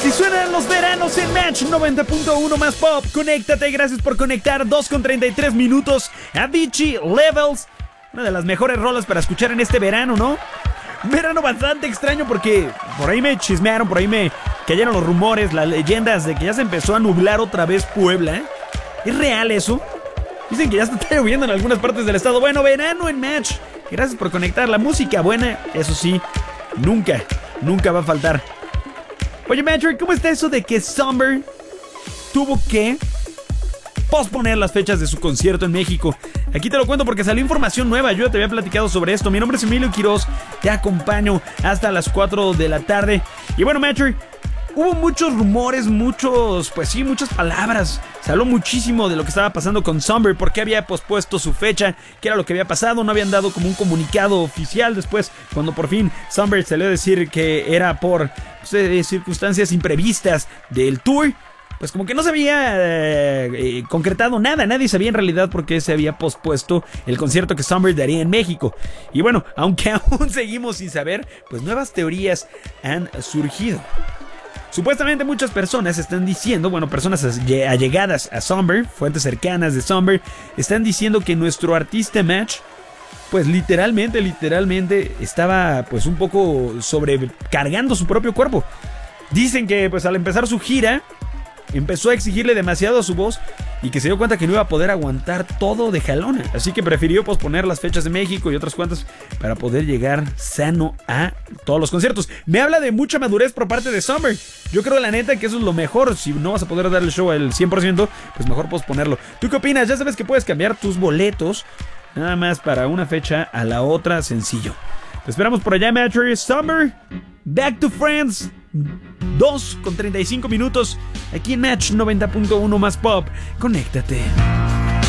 Así suenan los veranos en Match 90.1 más pop. Conéctate, gracias por conectar. 2:33 Avicii Levels. Una de las mejores rolas para escuchar en este verano, ¿no? Un verano bastante extraño porque por ahí me chismearon, por ahí me cayeron los rumores, las leyendas de que ya se empezó a nublar otra vez Puebla. ¿Es real eso? Dicen que ya está lloviendo en algunas partes del estado. Bueno, verano en Match. Gracias por conectar. La música buena, eso sí, nunca va a faltar. Oye, Matcher, ¿cómo está eso de que Summer tuvo que posponer las fechas de su concierto en México? Aquí te lo cuento porque salió información nueva. Yo ya te había platicado sobre esto. Mi nombre es Emilio Quiroz. Te acompaño hasta las 4 de la tarde. Y bueno, Matcher, hubo muchos rumores, muchas palabras. Se habló muchísimo de lo que estaba pasando con Summer, por qué había pospuesto su fecha, qué era lo que había pasado. No habían dado como un comunicado oficial. Después, cuando por fin Summer salió a decir que era por circunstancias imprevistas del tour, pues como que no se había concretado nada. Nadie sabía en realidad por qué se había pospuesto el concierto que Summer daría en México. Y bueno, aunque aún seguimos sin saber, pues nuevas teorías han surgido. Supuestamente muchas personas están diciendo, personas allegadas a Summer, fuentes cercanas de Summer, están diciendo que nuestro artista Match, pues literalmente estaba pues un poco sobrecargando su propio cuerpo. Dicen que pues al empezar su gira empezó a exigirle demasiado a su voz y que se dio cuenta que no iba a poder aguantar todo de jalón. Así que prefirió posponer las fechas de México y otras cuantas para poder llegar sano a todos los conciertos. Me habla de mucha madurez por parte de Summer. Yo creo la neta que eso es lo mejor. Si no vas a poder dar el show al 100%, pues mejor posponerlo. ¿Tú qué opinas? Ya sabes que puedes cambiar tus boletos nada más para una fecha a la otra, sencillo. Te esperamos por allá, Matcher. Summer, Back to Friends. 2:35 aquí en Match 90.1 más pop. Conéctate.